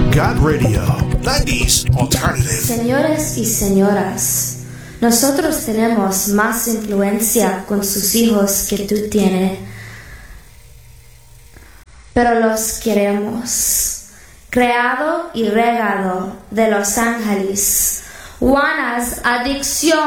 God Radio, 90s Alternative. Señores y señoras, nosotros tenemos más influencia con sus hijos que tú tienes, pero los queremos. Creado y regado de Los Ángeles, Juana's Adicción.